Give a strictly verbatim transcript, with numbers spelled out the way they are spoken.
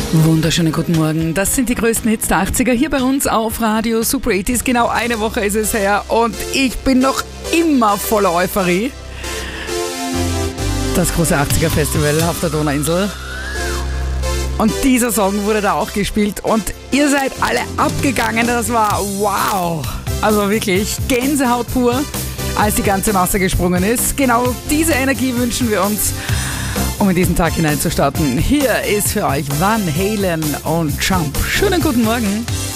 Wunderschönen guten Morgen. Das sind die größten Hits der achtziger hier bei uns auf Radio Super achtziger. Genau eine Woche ist es her und ich bin noch immer voller Euphorie. Das große achtziger Festival auf der Donauinsel. Und dieser Song wurde da auch gespielt und ihr seid alle abgegangen. Das war wow. Also wirklich Gänsehaut pur, als die ganze Masse gesprungen ist. Genau diese Energie wünschen wir uns, um in diesen Tag hineinzustarten. Hier ist für euch Van Halen und Jump. Schönen guten Morgen.